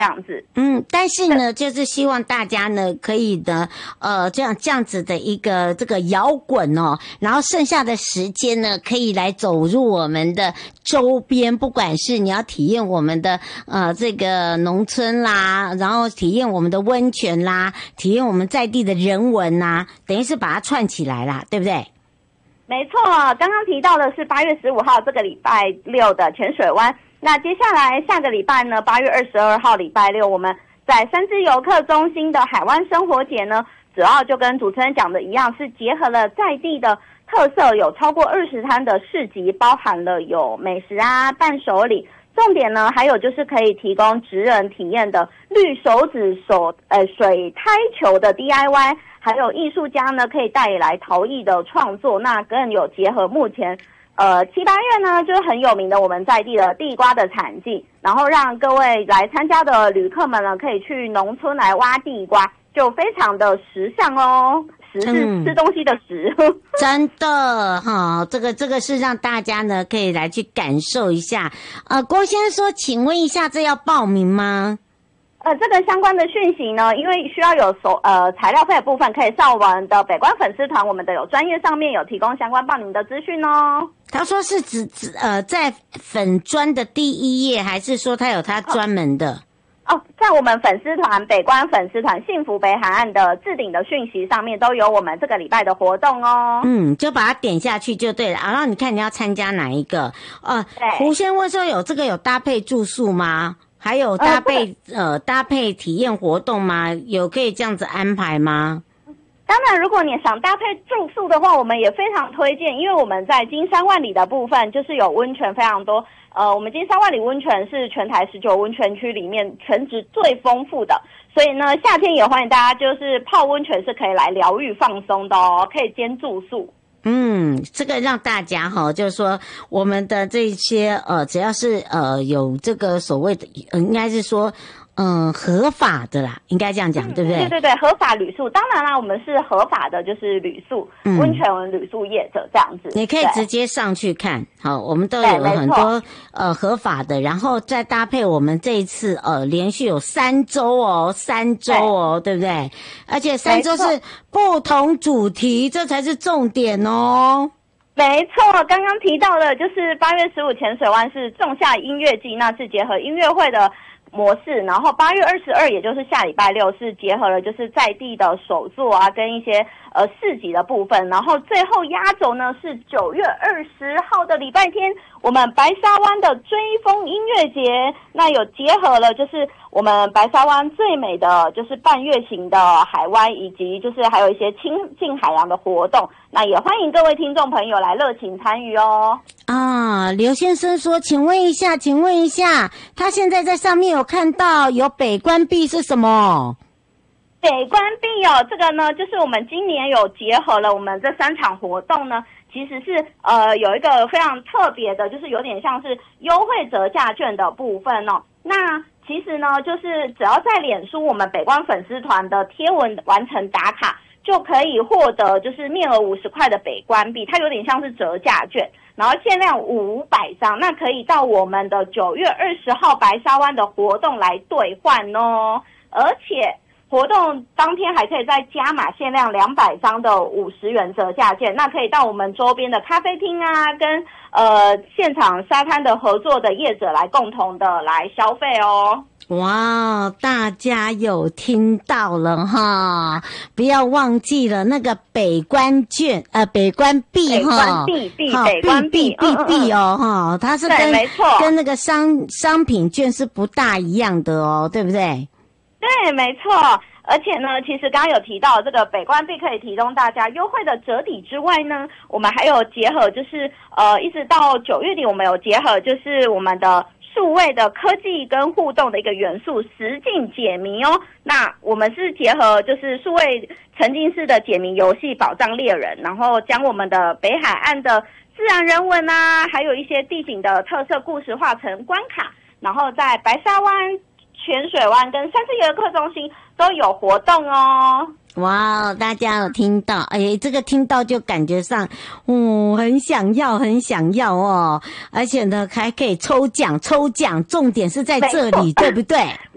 样子。 但是呢，就是希望大家呢可以呢，这样子的一个这个摇滚哦，然后剩下的时间呢，可以来走入我们的周边，不管是你要体验我们的这个农村啦，然后体验我们的温泉啦，体验我们在地的人文啦，等于是把它串起来啦，对不对？ 没错，刚刚提到的是8月15号这个礼拜六的浅水湾。那接下来下个礼拜呢，8月22号礼拜六，我们在三芝游客中心的海湾生活节呢，主要就跟主持人讲的一样，是结合了在地的特色，有超过20摊的市集，包含了有美食啊、伴手礼，重点呢还有就是可以提供职人体验的绿手指水胎球的 DIY， 还有艺术家呢可以带来陶艺的创作，那更有结合目前7、8月呢，就是很有名的我们在地的地瓜的产季，然后让各位来参加的旅客们呢，可以去农村来挖地瓜，就非常的时尚哦。食是吃东西的食， 真的哈，这个是让大家呢可以来去感受一下。郭先生说，请问一下，这要报名吗？ 这个相关的讯息呢，因为需要有材料费的部分，可以上我们的北关粉丝团，我们的有专业上面有提供相关报名的资讯哦。 他说是指在粉专的第一页，还是说他有他专门的？ 在我们粉丝团北关粉丝团幸福北海岸的置顶的讯息上面都有我们这个礼拜的活动哦。 就把它点下去就对了。然后你看你要参加哪一个？胡先问说有搭配住宿吗？还有搭配体验活动吗？有可以这样子安排吗？ 当然，如果你想搭配住宿的话，我们也非常推荐，因为我们在金山万里的部分就是有温泉非常多。我们金山万里温泉是全台19温泉区里面泉质最丰富的，所以呢，夏天也欢迎大家就是泡温泉是可以来疗愈放松的哦，可以兼住宿。 这个让大家就是说我们的这些只要是有这个所谓的应该是说合法的啦，应该这样讲，对不对？ 对对对，合法旅宿，当然啦，我们是合法的，就是旅宿，温泉旅宿业者这样子。 你可以直接上去看，好，我们都有很多合法的，然后再搭配我们这一次连续有3周哦，对不对？而且3周是不同主题，这才是重点哦。 没错，刚刚提到的就是8月15浅水湾是仲夏音乐季，那是结合音乐会的模式，然后8月22也就是下礼拜六是结合了就是在地的手作啊跟一些市集的部分，然后最后压轴呢是9月20号的礼拜天，我们白沙湾的追风音乐节，那有结合了就是我们白沙湾最美的就是半月形的海湾，以及就是还有一些亲近海洋的活动，那也欢迎各位听众朋友来热情参与哦。 刘先生说，请问一下，他现在在上面有看到有北关壁是什么？ 北关壁这个呢，就是我们今年有结合了我们这3场活动呢，其实是有一个非常特别的，就是有点像是优惠折价券的部分哦。那其实呢，就是只要在脸书我们北关粉丝团的贴文完成打卡，就可以获得就是面额50块的北关币，它有点像是折价券，然后限量500张，那可以到我们的9月20号白沙湾的活动来兑换哦，而且活动当天还可以再加码限量200张的50元折价券，那可以到我们周边的咖啡厅啊，跟现场沙滩的合作的业者来共同的来消费哦。 哇，大家有听到了哈，不要忘记了那个北关券北关币哈，北关币哦哈，它是跟那个商品券是不大一样的哦，对不对？ 对，没错。而且呢，其实刚刚有提到这个北关币可以提供大家优惠的折抵之外呢，我们还有结合就是一直到9月底，我们有结合就是我们的数位的科技跟互动的一个元素实境解谜哦。那我们是结合就是数位沉浸式的解谜游戏保障猎人，然后将我们的北海岸的自然人文啊，还有一些地景的特色故事化成关卡，然后在白沙湾、泉水湾跟三芝游客中心都有活动哦。 哇，大家有听到？这个听到就感觉上，很想要哦！而且呢，还可以抽奖，重点是在这里，对不对？